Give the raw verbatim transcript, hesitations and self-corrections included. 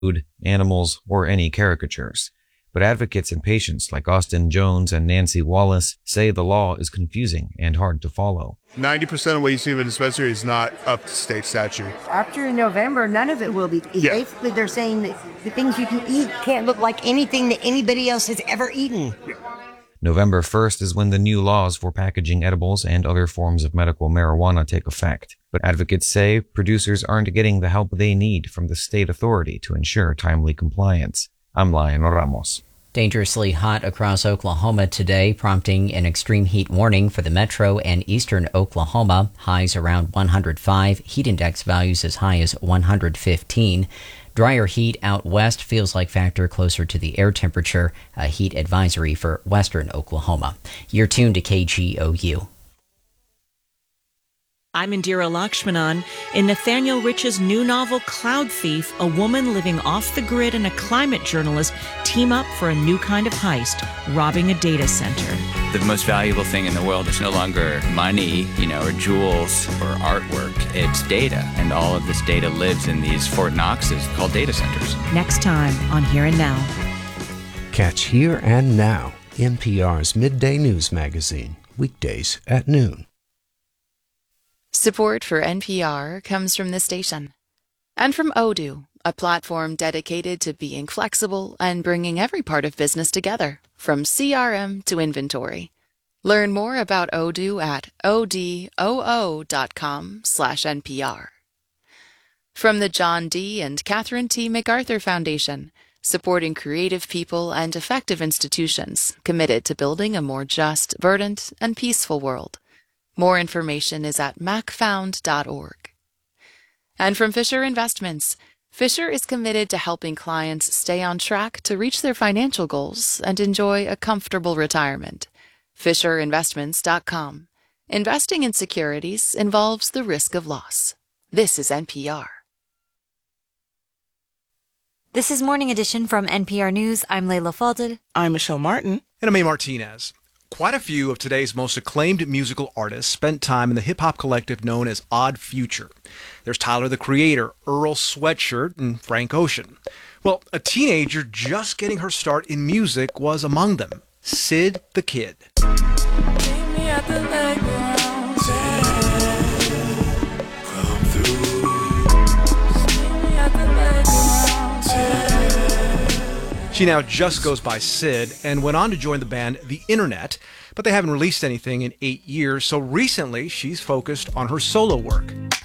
food, animals, or any caricatures. But advocates and patients like Austin Jones and Nancy Wallace say the law is confusing and hard to follow. ninety percent of what you see in a dispensary is not up to state statute. After November, none of it will be. Yeah. Basically, they're saying that the things you can eat can't look like anything that anybody else has ever eaten. Yeah. November first is when the new laws for packaging edibles and other forms of medical marijuana take effect. But advocates say producers aren't getting the help they need from the state authority to ensure timely compliance. I'm Lionel Ramos. Dangerously hot across Oklahoma today, prompting an extreme heat warning for the metro and eastern Oklahoma. Highs around one hundred five, heat index values as high as one hundred fifteen. Drier heat out west feels like factor closer to the air temperature. A heat advisory for western Oklahoma. You're tuned to K G O U. I'm Indira Lakshmanan. In Nathaniel Rich's new novel, Cloud Thief, a woman living off the grid and a climate journalist team up for a new kind of heist, robbing a data center. The most valuable thing in the world is no longer money, you know, or jewels or artwork. It's data, and all of this data lives in these Fort Knoxes called data centers. Next time on Here and Now. Catch Here and Now, N P R's midday news magazine, weekdays at noon. Support for N P R comes from this station and from Odoo, a platform dedicated to being flexible and bringing every part of business together, from C R M to inventory. Learn more about Odoo at odoo.com slash NPR. From the John D. and Catherine T. MacArthur Foundation, supporting creative people and effective institutions committed to building a more just, verdant, and peaceful world. More information is at mac found dot org. And from Fisher Investments, Fisher is committed to helping clients stay on track to reach their financial goals and enjoy a comfortable retirement. fisher investments dot com. Investing in securities involves the risk of loss. This is N P R. This is Morning Edition from N P R News. I'm Layla Falded. I'm Michelle Martin. And I'm A. Martinez. Quite a few of today's most acclaimed musical artists spent time in the hip-hop collective known as Odd Future. There's Tyler, the Creator, Earl Sweatshirt, and Frank Ocean. Well, a teenager just getting her start in music was among them, Syd the Kid. Meet me at the playground. Come through. Meet me at the playground. She now just goes by Syd and went on to join the band The Internet, but they haven't released anything in eight years, so recently she's focused on her solo work.